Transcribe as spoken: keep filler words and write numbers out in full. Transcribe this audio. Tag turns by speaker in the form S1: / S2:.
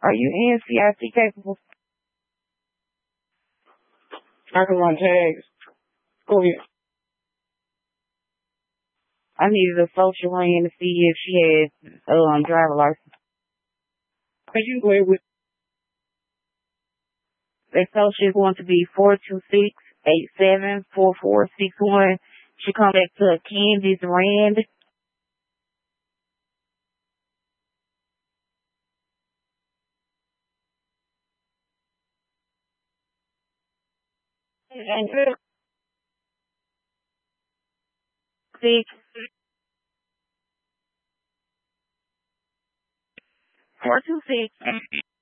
S1: Are you N C I C capable?
S2: I can run tags. Go ahead.
S1: I needed a social ran to see if she had um driver license.
S2: But you go ahead with
S1: That social is going to be four two six eight seven four four six one. She come back to Candice Rand. Six four two six